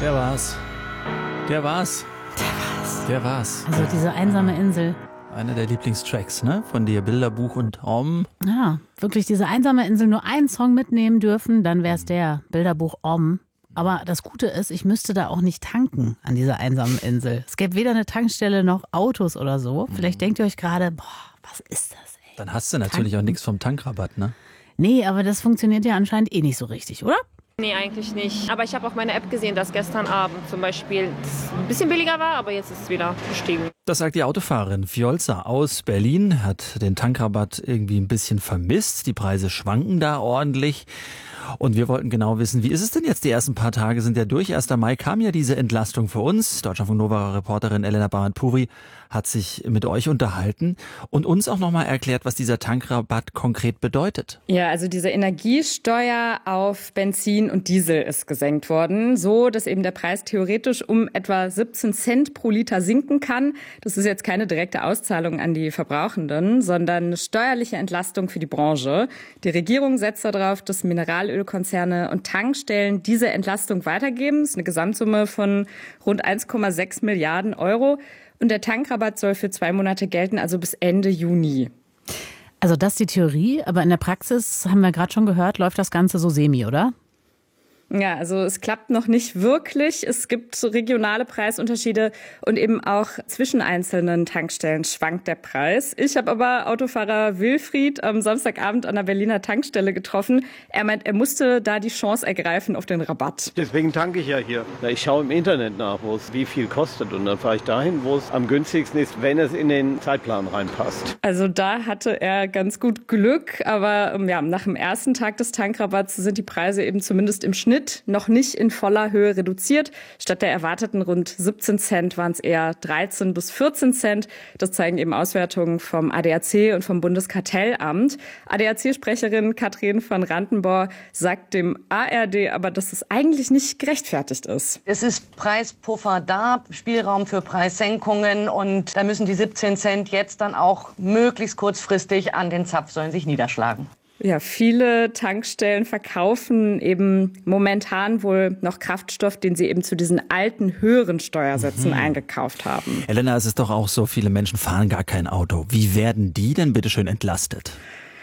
Der war's. Der war's. Der war's. Also diese einsame Insel. Einer der Lieblingstracks, ne? Von dir, Bilderbuch und Om. Ja, wirklich diese einsame Insel, nur einen Song mitnehmen dürfen, dann wär's der Bilderbuch Om. Aber das Gute ist, ich müsste da auch nicht tanken an dieser einsamen Insel. Es gäbe weder eine Tankstelle noch Autos oder so. Vielleicht denkt ihr euch gerade, boah, was ist das, ey? Dann hast du natürlich auch nichts vom Tankrabatt, ne? Nee, aber das funktioniert ja anscheinend eh nicht so richtig, oder? Nee, eigentlich nicht. Aber ich habe auf meiner App gesehen, dass gestern Abend zum Beispiel es ein bisschen billiger war, aber jetzt ist es wieder gestiegen. Das sagt die Autofahrerin Fjolza aus Berlin, hat den Tankrabatt irgendwie ein bisschen vermisst. Die Preise schwanken da ordentlich. Und wir wollten genau wissen, wie ist es denn jetzt? Die ersten paar Tage sind ja durch. 1. Mai kam ja diese Entlastung für uns. Deutschlandfunk Nova-Reporterin Elena Barant-Puri hat sich mit euch unterhalten und uns auch nochmal erklärt, was dieser Tankrabatt konkret bedeutet. Ja, also diese Energiesteuer auf Benzin und Diesel ist gesenkt worden, so dass eben der Preis theoretisch um etwa 17 Cent pro Liter sinken kann. Das ist jetzt keine direkte Auszahlung an die Verbrauchenden, sondern eine steuerliche Entlastung für die Branche. Die Regierung setzt darauf, dass Mineralölkonzerne und Tankstellen diese Entlastung weitergeben. Das ist eine Gesamtsumme von rund 1,6 Milliarden Euro. Und der Tankrabatt soll für 2 Monate gelten, also bis Ende Juni. Also das ist die Theorie, aber in der Praxis, haben wir gerade schon gehört, läuft das Ganze so semi, oder? Ja, also es klappt noch nicht wirklich. Es gibt so regionale Preisunterschiede und eben auch zwischen einzelnen Tankstellen schwankt der Preis. Ich habe aber Autofahrer Wilfried am Samstagabend an der Berliner Tankstelle getroffen. Er meint, er musste da die Chance ergreifen auf den Rabatt. Deswegen tanke ich ja hier. Ich schaue im Internet nach, wie viel kostet. Und dann fahre ich dahin, wo es am günstigsten ist, wenn es in den Zeitplan reinpasst. Also da hatte er ganz gut Glück. Aber ja, nach dem ersten Tag des Tankrabatts sind die Preise eben zumindest im Schnitt noch nicht in voller Höhe reduziert. Statt der erwarteten rund 17 Cent waren es eher 13 bis 14 Cent. Das zeigen eben Auswertungen vom ADAC und vom Bundeskartellamt. ADAC-Sprecherin Katrin van Randenborg sagt dem ARD aber, dass es eigentlich nicht gerechtfertigt ist. Es ist Preispuffer da, Spielraum für Preissenkungen und da müssen die 17 Cent jetzt dann auch möglichst kurzfristig an den Zapfsäulen sich niederschlagen. Ja, viele Tankstellen verkaufen eben momentan wohl noch Kraftstoff, den sie eben zu diesen alten, höheren Steuersätzen eingekauft haben. Elena, es ist doch auch so, viele Menschen fahren gar kein Auto. Wie werden die denn bitte schön entlastet?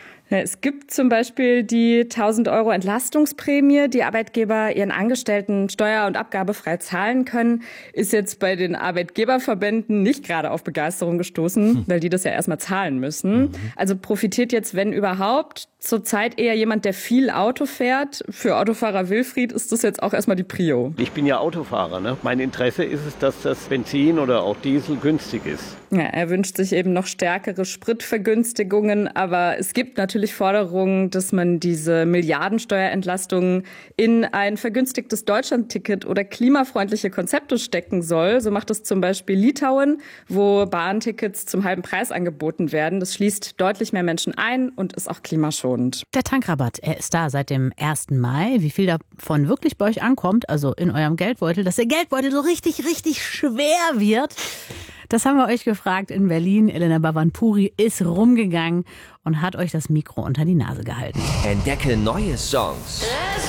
Es gibt zum Beispiel die 1.000 Euro Entlastungsprämie, die Arbeitgeber ihren Angestellten steuer- und abgabefrei zahlen können. Ist jetzt bei den Arbeitgeberverbänden nicht gerade auf Begeisterung gestoßen, weil die das ja erstmal zahlen müssen. Also profitiert jetzt, wenn überhaupt, zurzeit eher jemand, der viel Auto fährt. Für Autofahrer Wilfried ist das jetzt auch erstmal die Prio. Ich bin ja Autofahrer, ne? Mein Interesse ist es, dass das Benzin oder auch Diesel günstig ist. Ja, er wünscht sich eben noch stärkere Spritvergünstigungen, aber es gibt natürlich Forderungen, dass man diese Milliardensteuerentlastungen in ein vergünstigtes Deutschlandticket oder klimafreundliche Konzepte stecken soll. So macht es zum Beispiel Litauen, wo Bahntickets zum halben Preis angeboten werden. Das schließt deutlich mehr Menschen ein und ist auch klimaschonend. Der Tankrabatt, er ist da seit dem 1. Mai. Wie viel davon wirklich bei euch ankommt, also in eurem Geldbeutel, dass der Geldbeutel so richtig, richtig schwer wird, das haben wir euch gefragt in Berlin. Elena Barant-Puri ist rumgegangen und hat euch das Mikro unter die Nase gehalten. Entdecke neue Songs.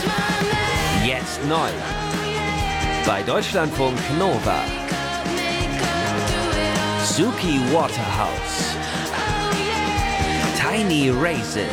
Jetzt neu. Bei Deutschlandfunk Nova. Suki Waterhouse. Tiny Raisin.